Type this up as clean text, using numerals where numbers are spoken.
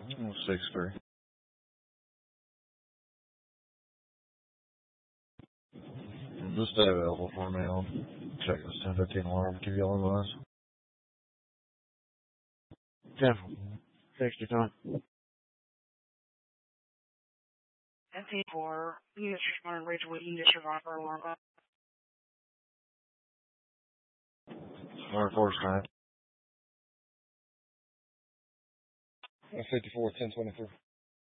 6-3. Just stay available for me. I'll check this 10:15 alarm. Give you all advice. 10. Take your time. NT4, units responding Ridgewood, disregard for alarm. 104 time. 54, 1023.